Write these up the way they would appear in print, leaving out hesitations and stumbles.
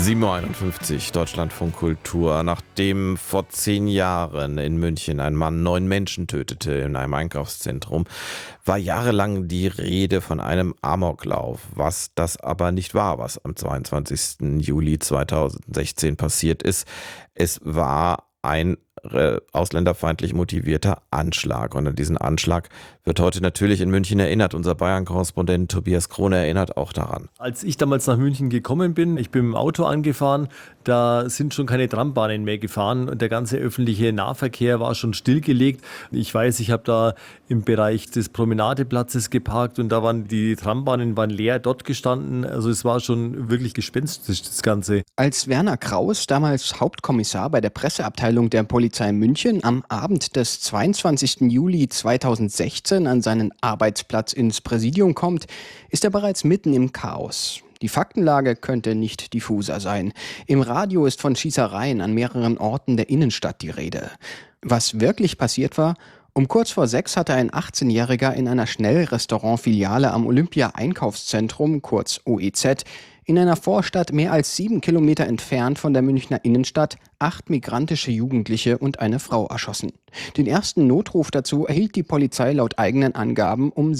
7:51 Uhr, Deutschlandfunk Kultur. Nachdem vor 10 Jahren in München ein Mann 9 Menschen tötete in einem Einkaufszentrum, war jahrelang die Rede von einem Amoklauf. Was das aber nicht war, was am 22. Juli 2016 passiert ist. Es war ein ausländerfeindlich motivierter Anschlag. Und an diesen Anschlag wird heute natürlich in München erinnert. Unser Bayern-Korrespondent Tobias Krone erinnert auch daran. Als ich damals nach München gekommen bin, ich bin mit dem Auto angefahren, da sind schon keine Trambahnen mehr gefahren und der ganze öffentliche Nahverkehr war schon stillgelegt. Ich weiß, ich habe da im Bereich des Promenadeplatzes geparkt und da waren die Trambahnen leer dort gestanden. Also es war schon wirklich gespenstisch, das Ganze. Als Werner Kraus, damals Hauptkommissar bei der Presseabteilung der Polizei München, am Abend des 22. Juli 2016 an seinen Arbeitsplatz ins Präsidium kommt, ist er bereits mitten im Chaos. Die Faktenlage könnte nicht diffuser sein. Im Radio ist von Schießereien an mehreren Orten der Innenstadt die Rede. Was wirklich passiert war: um kurz vor 6 hatte ein 18-Jähriger in einer Schnellrestaurant-Filiale am Olympia-Einkaufszentrum, kurz OEZ, in einer Vorstadt mehr als 7 Kilometer entfernt von der Münchner Innenstadt 8 migrantische Jugendliche und eine Frau erschossen. Den ersten Notruf dazu erhielt die Polizei laut eigenen Angaben um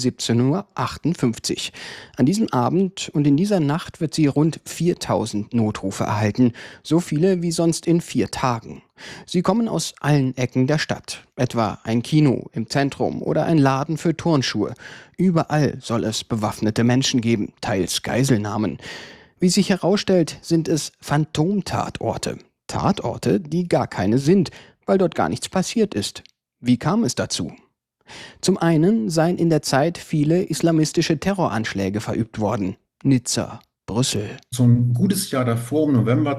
17:58 Uhr. An diesem Abend und in dieser Nacht wird sie rund 4000 Notrufe erhalten, so viele wie sonst in 4 Tagen. Sie kommen aus allen Ecken der Stadt, etwa ein Kino im Zentrum oder ein Laden für Turnschuhe. Überall soll es bewaffnete Menschen geben, teils Geiselnahmen. Wie sich herausstellt, sind es Phantomtatorte. Tatorte, die gar keine sind, weil dort gar nichts passiert ist. Wie kam es dazu? Zum einen seien in der Zeit viele islamistische Terroranschläge verübt worden. Nizza, Brüssel. So ein gutes Jahr davor, im November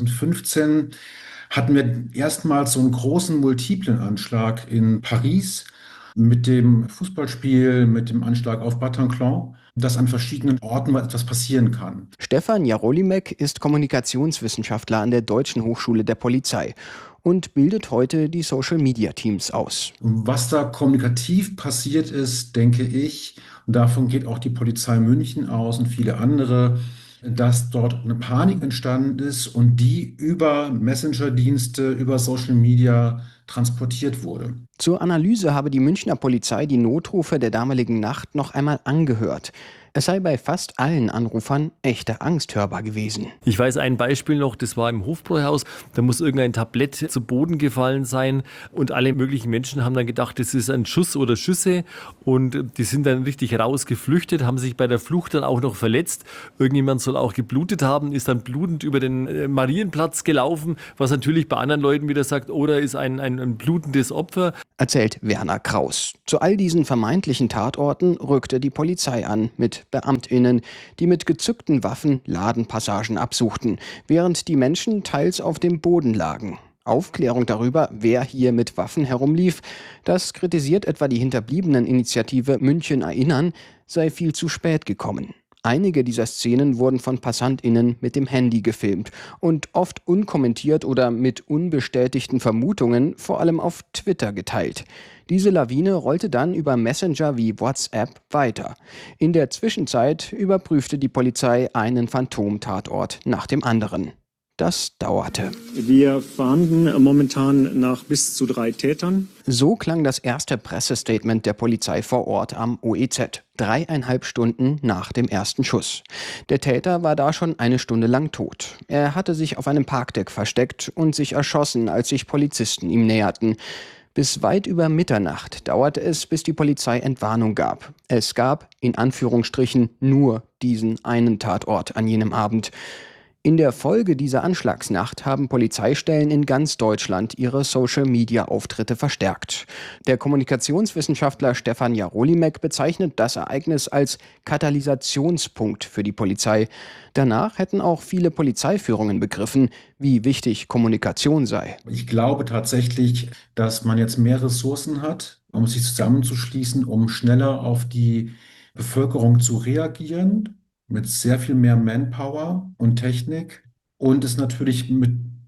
2015, hatten wir erstmals so einen großen multiplen Anschlag in Paris mit dem Fußballspiel, mit dem Anschlag auf Bataclan, dass an verschiedenen Orten etwas passieren kann. Stefan Jarolimek ist Kommunikationswissenschaftler an der Deutschen Hochschule der Polizei und bildet heute die Social-Media-Teams aus. Und was da kommunikativ passiert ist, denke ich, und davon geht auch die Polizei München aus und viele andere, dass dort eine Panik entstanden ist und die über Messenger-Dienste, über Social Media transportiert wurde. Zur Analyse habe die Münchner Polizei die Notrufe der damaligen Nacht noch einmal angehört. Es sei bei fast allen Anrufern echte Angst hörbar gewesen. Ich weiß ein Beispiel noch, das war im Hofbräuhaus, da muss irgendein Tablett zu Boden gefallen sein und alle möglichen Menschen haben dann gedacht, das ist ein Schuss oder Schüsse und die sind dann richtig rausgeflüchtet, haben sich bei der Flucht dann auch noch verletzt. Irgendjemand soll auch geblutet haben, ist dann blutend über den Marienplatz gelaufen, was natürlich bei anderen Leuten wieder sagt, oder ist ein blutendes Opfer. Erzählt Werner Kraus. Zu all diesen vermeintlichen Tatorten rückte die Polizei an mit BeamtInnen, die mit gezückten Waffen Ladenpassagen absuchten, während die Menschen teils auf dem Boden lagen. Aufklärung darüber, wer hier mit Waffen herumlief, das kritisiert etwa die Hinterbliebeneninitiative München Erinnern, sei viel zu spät gekommen. Einige dieser Szenen wurden von PassantInnen mit dem Handy gefilmt und oft unkommentiert oder mit unbestätigten Vermutungen vor allem auf Twitter geteilt. Diese Lawine rollte dann über Messenger wie WhatsApp weiter. In der Zwischenzeit überprüfte die Polizei einen Phantomtatort nach dem anderen. Das dauerte. Wir verhandeln momentan nach bis zu 3 Tätern. So klang das erste Pressestatement der Polizei vor Ort am OEZ. 3,5 Stunden nach dem ersten Schuss. Der Täter war da schon 1 Stunde lang tot. Er hatte sich auf einem Parkdeck versteckt und sich erschossen, als sich Polizisten ihm näherten. Bis weit über Mitternacht dauerte es, bis die Polizei Entwarnung gab. Es gab, in Anführungsstrichen, nur diesen einen Tatort an jenem Abend. In der Folge dieser Anschlagsnacht haben Polizeistellen in ganz Deutschland ihre Social-Media-Auftritte verstärkt. Der Kommunikationswissenschaftler Stefan Jarolimek bezeichnet das Ereignis als Katalysationspunkt für die Polizei. Danach hätten auch viele Polizeiführungen begriffen, wie wichtig Kommunikation sei. Ich glaube tatsächlich, dass man jetzt mehr Ressourcen hat, um sich zusammenzuschließen, um schneller auf die Bevölkerung zu reagieren, mit sehr viel mehr Manpower und Technik und es natürlich mit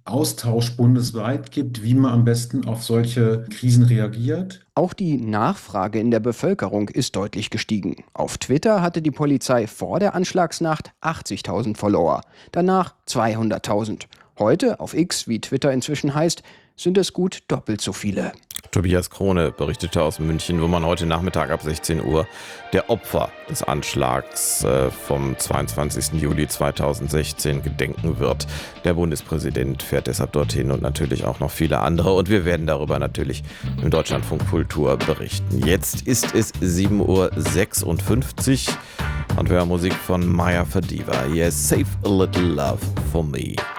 Austausch bundesweit gibt, wie man am besten auf solche Krisen reagiert. Auch die Nachfrage in der Bevölkerung ist deutlich gestiegen. Auf Twitter hatte die Polizei vor der Anschlagsnacht 80.000 Follower, danach 200.000. Heute, auf X, wie Twitter inzwischen heißt, sind es gut doppelt so viele. Tobias Krone berichtete aus München, wo man heute Nachmittag ab 16 Uhr der Opfer des Anschlags vom 22. Juli 2016 gedenken wird. Der Bundespräsident fährt deshalb dorthin und natürlich auch noch viele andere. Und wir werden darüber natürlich im Deutschlandfunk Kultur berichten. Jetzt ist es 7.56 Uhr und wir haben Musik von Maya Fadiva. Yes, save a little love for me.